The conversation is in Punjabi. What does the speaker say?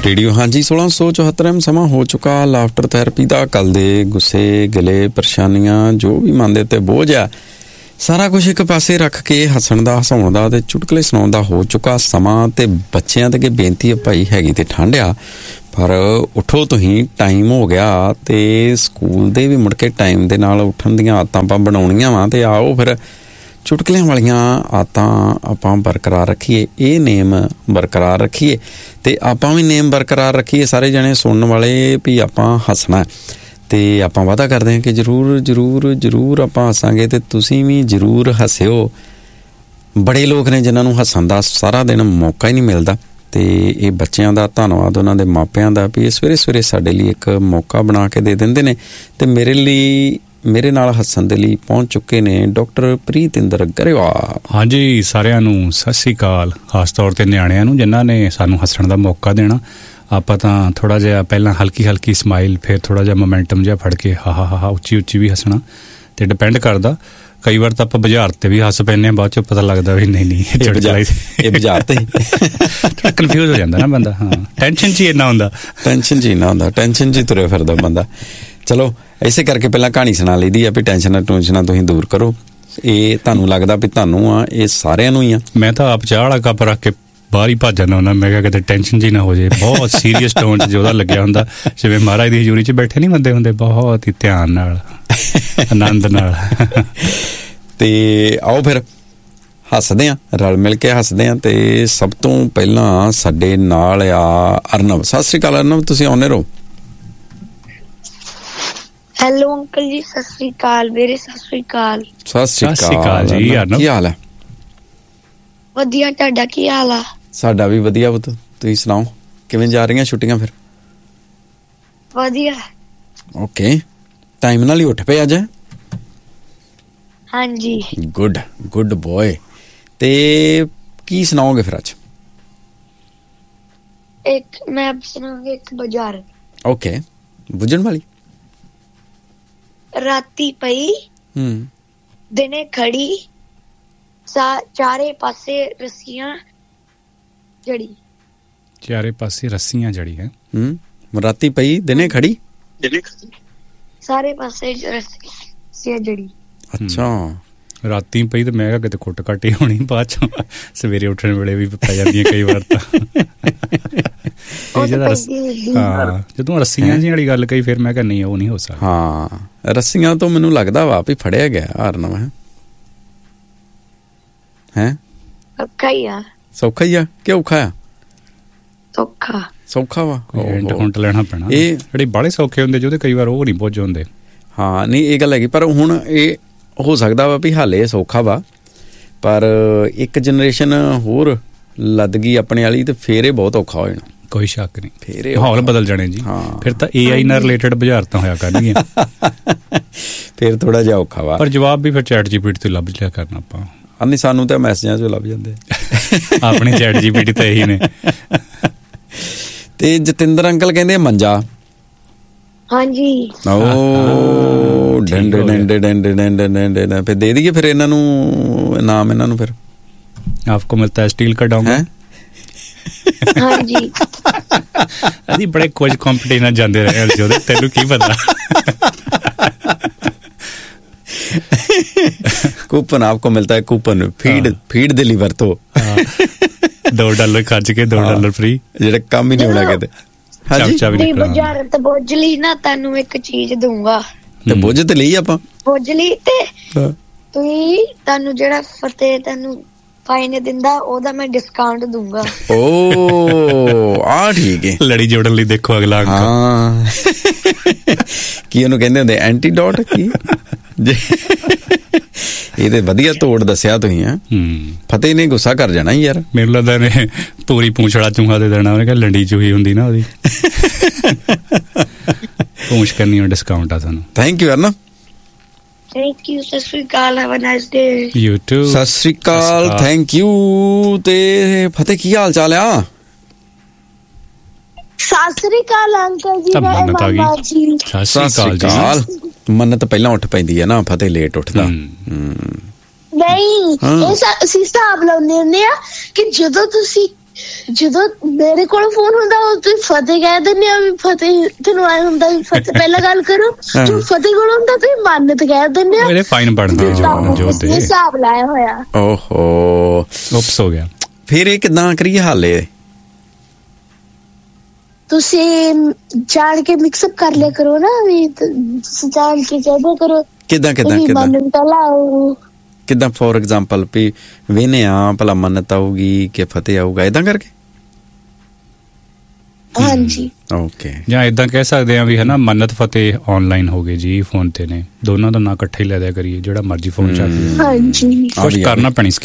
ਰੇਡੀਓ ਹਾਂਜੀ 1674 ਸਮਾਂ ਹੋ ਚੁੱਕਾ ਲਾਫਟਰ ਥੈਰੇਪੀ ਦਾ। ਕੱਲ ਦੇ ਗੁੱਸੇ ਗਿਲੇ ਪਰੇਸ਼ਾਨੀਆਂ ਜੋ ਵੀ ਮਨ ਦੇ ਉੱਤੇ ਬੋਝ ਆ ਸਾਰਾ ਕੁਝ ਇੱਕ ਪਾਸੇ ਰੱਖ ਕੇ ਹੱਸਣ ਦਾ ਹਸਾਉਣ ਦਾ ਤੇ ਚੁਟਕਲੇ ਸੁਣਾਉਣ ਦਾ ਹੋ ਚੁੱਕਾ ਸਮਾਂ। ਤੇ ਬੱਚਿਆਂ ਤੇ ਬੇਨਤੀ ਹੈ ਭਾਈ ਹੈਗੀ ਤੇ ਠੰਡ ਆ ਪਰ ਉੱਠੋ ਤੁਸੀਂ, ਟਾਈਮ ਹੋ ਗਿਆ ਤੇ ਸਕੂਲ ਦੇ ਵੀ ਮੁੜ ਕੇ ਟਾਈਮ ਦੇ ਨਾਲ ਉੱਠਣ ਦੀਆਂ ਆਦਤਾਂ ਆਪਾਂ ਬਣਾਉਣੀਆਂ ਵਾ। ਤੇ ਆਓ ਫਿਰ ਚੁਟਕਲਿਆਂ ਵਾਲੀਆਂ ਆਦਤਾਂ ਆਪਾਂ ਬਰਕਰਾਰ ਰੱਖੀਏ, ਇਹ ਨੇਮ ਬਰਕਰਾਰ ਰੱਖੀਏ ਤੇ ਆਪਾਂ ਵੀ ਨੇਮ ਬਰਕਰਾਰ ਰੱਖੀਏ ਸਾਰੇ ਜਣੇ ਸੁਣਨ ਵਾਲੇ ਵੀ ਆਪਾਂ ਹੱਸਣਾ। ਤੇ ਆਪਾਂ ਵਾਅਦਾ ਕਰਦੇ ਹਾਂ ਕਿ ਜ਼ਰੂਰ ਜ਼ਰੂਰ ਜ਼ਰੂਰ ਆਪਾਂ ਹੱਸਾਂਗੇ ਤੇ ਤੁਸੀਂ ਵੀ ਜ਼ਰੂਰ ਹੱਸਿਓ। ਬੜੇ ਲੋਕ ਨੇ ਜਿਨ੍ਹਾਂ ਨੂੰ ਹੱਸਣ ਦਾ ਸਾਰਾ ਦਿਨ ਮੌਕਾ ਹੀ ਨਹੀਂ ਮਿਲਦਾ ਤੇ ਇਹ ਬੱਚਿਆਂ ਦਾ ਧੰਨਵਾਦ ਉਹਨਾਂ ਦੇ ਮਾਪਿਆਂ ਦਾ ਵੀ ਇਹ ਸਵੇਰੇ ਸਵੇਰੇ ਸਾਡੇ ਲਈ ਇੱਕ ਮੌਕਾ ਬਣਾ ਕੇ ਦੇ ਦਿੰਦੇ ਨੇ। ਤੇ ਮੇਰੇ ਨਾਲ ਹੱਸਣ ਦੇ ਲਈ ਪਹੁੰਚ ਚੁੱਕੇ ਨੇ ਡਾਕਟਰ ਪ੍ਰੀਤਿੰਦਰ ਗਰੇਵਾਲ। ਹਾਂਜੀ, ਸਾਰਿਆਂ ਨੂੰ ਸਤਿ ਸ਼੍ਰੀ ਅਕਾਲ। ਖਾਸ ਤੌਰ 'ਤੇ ਨਿਆਣਿਆਂ ਨੂੰ ਜਿਨ੍ਹਾਂ ਨੇ ਸਾਨੂੰ ਹੱਸਣ ਦਾ ਮੌਕਾ ਦੇਣਾ। ਆਪਾਂ ਤਾਂ ਥੋੜ੍ਹਾ ਜਿਹਾ ਪਹਿਲਾਂ ਹਲਕੀ ਸਮਾਈਲ, ਫਿਰ ਥੋੜ੍ਹਾ ਜਿਹਾ ਮੋਮੈਂਟਮ ਜਿਹਾ ਫੜ ਕੇ ਹਾ ਉੱਚੀ ਵੀ ਹੱਸਣਾ ਤੇ ਡਿਪੈਂਡ ਕਰਦਾ। ਕਈ ਵਾਰ ਤਾਂ ਆਪਾਂ ਬਾਜ਼ਾਰ ਤੇ ਵੀ ਹੱਸ ਪੈਂਦੇ ਹਾਂ, ਬਾਅਦ 'ਚੋਂ ਪਤਾ ਲੱਗਦਾ ਵੀ ਨਹੀਂ ਇਹ ਬਾਜ਼ਾਰ ਤੇ ਕਨਫਿਊਜ਼ ਹੋ ਜਾਂਦਾ ਨਾ ਬੰਦਾ। ਹਾਂ, ਟੈਨਸ਼ਨ 'ਚ ਹੀ ਇੰਨਾ ਹੁੰਦਾ, ਟੈਨਸ਼ਨ 'ਚ ਹੀ ਤੁਰਿਆ ਫਿਰਦਾ ਬੰਦਾ। ਚਲੋ ਇਸੇ ਕਰਕੇ ਪਹਿਲਾਂ ਕਹਾਣੀ ਸੁਣਾ ਲਈਦੀ ਆ ਵੀ ਟੈਨਸ਼ਨਾਂ ਟੂਨਸ਼ਨਾਂ ਤੁਸੀਂ ਦੂਰ ਕਰੋ। ਇਹ ਤੁਹਾਨੂੰ ਲੱਗਦਾ ਵੀ ਤੁਹਾਨੂੰ ਆ, ਇਹ ਸਾਰਿਆਂ ਨੂੰ ਹੀ ਆ। ਮੈਂ ਤਾਂ ਆਪ ਚਾਹ ਵਾਲਾ ਕੱਪ ਰੱਖ ਕੇ ਬਾਹਰ ਹੀ ਭੱਜ ਜਾਂਦਾ ਹੁੰਦਾ। ਮੈਂ ਕਿਹਾ ਕਿਤੇ ਟੈਨਸ਼ਨ ਜੀ ਨਾ ਹੋ ਜਾਏ। ਬਹੁਤ ਸੀਰੀਅਸ ਟੋਨ 'ਚ ਉਹਦਾ ਲੱਗਿਆ ਹੁੰਦਾ, ਜਿਵੇਂ ਮਹਾਰਾਜ ਦੀ ਹਜ਼ੂਰੀ 'ਚ ਬੈਠੇ ਨਹੀਂ ਬੰਦੇ ਹੁੰਦੇ, ਬਹੁਤ ਹੀ ਧਿਆਨ ਨਾਲ ਆਨੰਦ ਨਾਲ। ਤੇ ਆਓ ਫਿਰ ਹੱਸਦੇ ਹਾਂ, ਰਲ ਮਿਲ ਕੇ ਹੱਸਦੇ ਹਾਂ। ਤੇ ਸਭ ਤੋਂ ਪਹਿਲਾਂ ਸਾਡੇ ਨਾਲ ਆ ਅਰਨਵ। ਸਤਿ ਸ਼੍ਰੀ ਅਕਾਲ ਅਰਨਵ, ਤੁਸੀਂ ਆਉਂਦੇ ਰਹੋ। ਹੈਲੋ ਅੰਕਲ ਜੀ, ਸਤਿ ਸ਼੍ਰੀ ਅਕਾਲ ਵੀਰੇ। ਸਤਿ ਸ਼੍ਰੀ ਅਕਾਲ ਜੀ। ਕੀ ਹਾਲ ਹੈ? ਵਧੀਆ, ਤੁਹਾਡਾ ਕੀ ਹਾਲ ਆ? ਸਾਡਾ ਵੀ ਵਧੀਆ ਪੁੱਤ, ਤੁਸੀਂ ਸੁਣਾਓ ਕਿਵੇਂ ਜਾ ਰਹੀਆਂ ਛੁੱਟੀਆਂ ਫਿਰ? ਵਧੀਆ। ਓਕੇ, ਟਾਈਮ ਨਾਲ ਹੀ ਉੱਠ ਪਏ ਅੱਜ? ਹਾਂਜੀ। Good boy. ਤੇ ਕੀ ਸੁਣਾਓਗੇ ਫਿਰ ਅੱਜ? ਮੈਂ ਸੁਣਾਉਂਗੀ ਇੱਕ ਬਾਜ਼ਾਰ। ਓਕੇ, ਬੁੱਝਣ ਵਾਲੀ। ਰਾਤੀ ਪਈ ਦਿਨੇ ਖੜੀ, ਚਾਰੇ ਪਾਸੇ ਰੱਸੀਆਂ ਜੜੀ। ਚਾਰੇ ਪਾਸੇ ਰੱਸੀਆਂ ਜੜੀ ਹੈ। ਰਾਤੀ ਪਈ ਦਿਨੇ ਖੜੀ, ਸਾਰੇ ਪਾਸੇ ਰੱਸੀਆਂ ਜੜੀ। ਅੱਛਾ, ਰਾਤੀ ਪਈ ਤੇ ਮੈਂ ਕਿਹਾ ਕਿਤੇ ਕੁੱਟ ਕਾਟੀ ਹੋਣੀ, ਬਾਅਦ ਚੋਂ ਸਵੇਰੇ ਉੱਠਣ ਵੇਲੇ ਵੀ ਪੈ ਜਾਂਦੀਆਂ ਕਈ ਵਾਰ ਤਾਂ। ਹਾਂ, ਜਦੋਂ ਰੱਸੀਆਂ ਜੀ ਵਾਲੀ ਗੱਲ ਕਹੀ ਫਿਰ ਮੈਂ ਕਿਹਾ ਨਹੀਂ, ਉਹ ਨਹੀਂ ਹੋ ਸਕਦਾ। ਹਾਂ, ਰੱਸੀਆਂ ਤੋਂ ਮੈਨੂੰ ਲੱਗਦਾ ਵਾ ਵੀ ਫੜਿਆ ਗਿਆ ਅਰਨਵ। ਹੈ ਸੌਖਾ ਹੀ ਆ ਕਿ ਔਖਾ ਆ? ਸੌਖਾ ਵਾ। ਹਿੰਟ ਲੈਣਾ ਪੈਣਾ। ਇਹ ਜਿਹੜੇ ਬਾਹਲੇ ਸੌਖੇ ਹੁੰਦੇ ਜਿਹਦੇ ਕਈ ਵਾਰ ਉਹ ਨਹੀਂ ਪੁੱਜ ਹੁੰਦੇ। ਹਾਂ, ਨਹੀਂ ਇਹ ਗੱਲ ਹੈਗੀ, ਪਰ ਹੁਣ ਇਹ ਹੋ ਸਕਦਾ ਵਾ ਵੀ ਹਾਲੇ ਸੌਖਾ ਵਾ, ਪਰ ਇੱਕ ਜਨਰੇਸ਼ਨ ਹੋਰ ਲੱਦ ਗਈ ਆਪਣੇ ਵਾਲੀ ਤੇ ਫੇਰ ਇਹ ਬਹੁਤ ਔਖਾ ਹੋ ਜਾਣਾ। ਕੋਈ ਸ਼ੱਕ ਨਹੀਂ, ਫੇਰ ਮਾਹੌਲ ਬਦਲ ਜਾਣੇ ਜੀ। ਫਿਰ ਤਾਂ AI ਨਾਲ ਰਿਲੇਟਡ ਬੁਝਾਰਤਾਂ ਹੋਇਆ ਕਰਨਗੀਆਂ। ਫਿਰ ਥੋੜਾ ਜਿਹਾ ਔਖਾ ਵਾ। ਪਰ ਜਵਾਬ ਵੀ ਫਿਰ ਚੈਟ GPT ਤੋਂ ਲੱਭ ਲਿਆ ਕਰਨਾ ਆਪਾਂ। ਨਹੀਂ, ਸਾਨੂੰ ਤਾਂ ਮੈਸੇਜਾਂ 'ਚੋਂ ਲੱਭ ਜਾਂਦੇ ਆਪਣੇ ਚੈਟ GPT ਤਾਂ ਇਹੀ ਨੇ। ਤੇ ਜਤਿੰਦਰ ਅੰਕਲ ਕਹਿੰਦੇ ਮੰਜਾ। ਹਾਂਜੀ। ਓ ਡੰਡੇ ਫਿਰ ਦੇ ਦਈਏ ਫਿਰ ਇਹਨਾਂ ਨੂੰ ਨਾਮ, ਇਹਨਾਂ ਨੂੰ ਫਿਰ ਆਪਕੋ ਮਿਲਤਾ ਹੈ ਸਟੀਲ ਕਾ ਡੋਂਗਾ। ਹਾਂਜੀ। ਅਸੀਂ ਬੜੇ ਕੁਝ ਕੰਪੀਟੀਸ਼ਨ ਜਾਂਦੇ ਰਹੇ ਜਿਹਦੇ, ਤੈਨੂੰ ਕੀ ਪਤਾ। ਕੂਪਨ ਆਪਕੋ ਮਿਲਤਾ ਹੈ, ਕੂਪਨ ਫੀਡ ਦੇ ਲਈ ਵਰਤੋ। $2 ਖਰਚ ਕੇ $2 ਫ੍ਰੀ, ਜਿਹੜਾ ਕੰਮ ਹੀ ਨਹੀਂ ਹੋਣਾ ਕਿਤੇ। ਬਾਜ਼ਾਰ ਤੇ ਬੁੱਝ ਲਈ ਨਾ, ਤੁਹਾਨੂੰ ਇੱਕ ਚੀਜ਼ ਦਊਂਗਾ। ਤੇ ਬੁੱਝ ਤੇ ਲਈ ਆਪਾਂ, ਬੁੱਝ ਲਈ ਤੇ ਤੁਹਾਨੂੰ ਜਿਹੜਾ ਫਤਿਹ ਤੁਹਾਨੂੰ ਫਾਈਨ ਦਿੰਦਾ ਉਹਦਾ ਮੈਂ ਡਿਸਕਾਊਂਟ ਦੂੰਗਾ। ਓ ਆ ਠੀਕ ਹੈ, ਲੜੀ ਜੋੜਨ ਲਈ ਦੇਖੋ ਅਗਲਾ। ਹਾਂ, ਕੀ ਉਹਨੂੰ ਕਹਿੰਦੇ ਹੁੰਦੇ, ਐਂਟੀਡੋਟ ਕੀ? ਇਹ ਤੇ ਵਧੀਆ ਤੋੜ ਦੱਸਿਆ ਤੁਸੀਂ। ਫਤਿਹ ਨੇ ਗੁੱਸਾ ਕਰ ਜਾਣਾ ਯਾਰ, ਮੈਨੂੰ ਲੱਗਦਾ ਨੇ ਪੂਰੀ ਪੂੰਛੜਾ ਚੂਹਾ ਦੇ ਦੇਣਾ। ਉਹਨੇ ਕਿਹਾ ਲੰਡੀ ਚੂਹੀ ਹੁੰਦੀ ਨਾ ਉਹਦੀ ਪੂੰਛ ਕਰਨੀ, ਉਹ ਡਿਸਕਾਊਂਟ ਆ ਸਾਨੂੰ। Thank you ਅਰਨਵ। ਥੈਂਕ ਯੂ, ਸਤਿ ਸ਼੍ਰੀ ਅਕਾਲ, have a nice day. You to. ਸਤਿ ਸ਼੍ਰੀ ਅਕਾਲ, ਥੈਂਕ ਯੂ। ਤੇ ਫਤਿਹ ਕੀ ਹਾਲ ਚਾਲ ਆ? ਸਤਿ ਸ਼੍ਰੀ ਅਕਾਲ ਅੰਕਲ ਜੀ। ਸਤਿ ਸ਼੍ਰੀ ਅਕਾਲ। ਮੰਨਤ ਪਹਿਲਾਂ ਉੱਠ ਪੈਂਦੀ ਹੈ ਨਾ, ਫਤਿਹ ਲੇਟ ਉੱਠਦਾ। ਨਹੀਂ, ਅਸੀਂ ਹਿਸਾਬ ਲਾਉਂਦੇ ਹੁੰਦੇ ਆ ਕਿ ਜਦੋਂ ਤੁਸੀਂ ਜਦੋਂ ਮੇਰੇ ਕੋਲ ਫੋਨ ਹੁੰਦਾ ਉਹ ਤੁਸੀਂ ਫਤਿਹ ਕਹਿ ਦਿੰਦੇ ਆ ਵੀ ਫਤਿਹ ਤੈਨੂੰ ਆਏ ਹੁੰਦਾ ਵੀ ਫਤਿਹ ਪਹਿਲਾਂ ਗੱਲ ਕਰੋ। ਜੋ ਫਤਿਹ ਕੋਲ ਹੁੰਦਾ ਤੁਸੀਂ ਮੰਨਤ ਕਹਿ ਦਿੰਦੇ ਆ। ਇਹਦੇ ਫਾਈਨ ਬਣਦੇ ਜੋ ਦੇ ਹਿਸਾਬ ਲਾਇਆ ਹੋਇਆ। ਓਹੋ ਉਪਸ ਹੋ ਗਿਆ। ਫਿਰ ਇਹ ਕਿੱਦਾਂ ਕਰੀਏ ਹਾਲੇ? ਤੁਸੀਂ ਜਾਣ ਕੇ ਮਿਕਸਅਪ ਕਰ ਲਿਆ ਕਰੋ ਨਾ ਵੀ ਤੁਸੀਂ ਜਾਣ ਕੇ ਕਹਿ ਕਰੋ ਕਿੱਦਾਂ ਕਿੱਦਾਂ ਫੋਰ ਐਗਜ਼ਾਮਪਲ ਵੀ ਵੇਨੇ ਆ ਭਲਾ ਮੰਨਤ ਆਊਗੀ ਕਿ ਫਤਿਹ ਆਊਗਾ ਏਦਾਂ ਕਰਕੇ? ਹਾਂਜੀ ਓਕੇ। ਜਾਂ ਏਦਾਂ ਕਹਿ ਸਕਦੇ ਆ ਵੀ ਹਨਾ ਮੰਨਤ ਫਤਿਹ ਆਨਲਾਈਨ ਹੋ ਗਏ ਜੀ ਫੋਨ ਤੇ ਨੇ ਦੋਨਾਂ ਦਾ ਨਾਂ ਇਕੱਠੇ ਹੀ ਲੈ ਦਿਆ ਕਰੀਏ ਜਿਹੜਾ ਮਰਜ਼ੀ ਫੋਨ ਚੱਲ ਹਾਂਜੀ ਕੁਛ ਕਰਨਾ ਪੈਣੀ